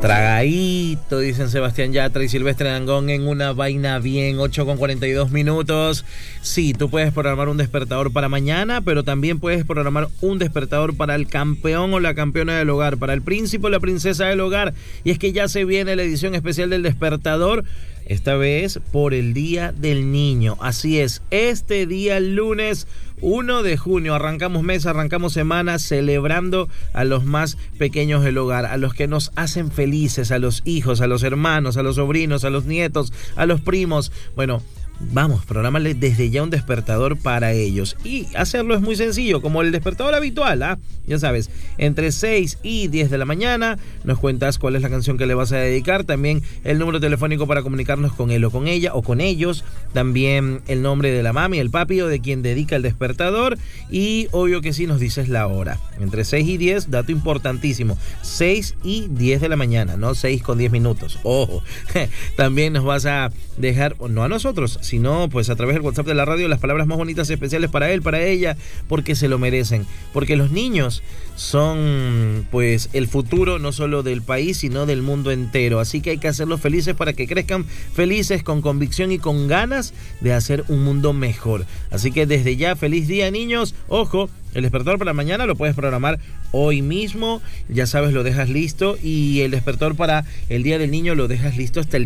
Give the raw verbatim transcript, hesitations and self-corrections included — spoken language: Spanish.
Tragadito, dicen Sebastián Yatra y Silvestre Dangond en Una Vaina Bien, ocho con cuarenta y dos minutos. Sí, tú puedes programar un despertador para mañana, pero también puedes programar un despertador para el campeón o la campeona del hogar, para el príncipe o la princesa del hogar. Y es que ya se viene la edición especial del despertador, esta vez por el Día del Niño. Así es, este día lunes uno de junio arrancamos mes, arrancamos semana celebrando a los más pequeños del hogar, a los que nos hacen felices, a los hijos, a los hermanos, a los sobrinos, a los nietos, a los primos. Bueno, vamos, programarle desde ya un despertador para ellos. Y hacerlo es muy sencillo, como el despertador habitual, ¿ah? Ya sabes, entre seis y diez de la mañana nos cuentas cuál es la canción que le vas a dedicar, también el número telefónico para comunicarnos con él o con ella o con ellos, también el nombre de la mami, el papi o de quien dedica el despertador, y obvio que sí nos dices la hora. Entre seis y diez, dato importantísimo, seis y diez de la mañana, no seis con diez minutos, ojo. También nos vas a dejar, no a nosotros, sino pues a través del WhatsApp de la radio, las palabras más bonitas especiales para él, para ella, porque se lo merecen, porque los niños son pues el futuro no solo del país sino del mundo entero, así que hay que hacerlos felices para que crezcan felices, con convicción y con ganas de hacer un mundo mejor. Así que desde ya, feliz día, niños. Ojo, el despertador para mañana lo puedes programar hoy mismo, ya sabes, lo dejas listo, y el despertador para el Día del Niño lo dejas listo hasta el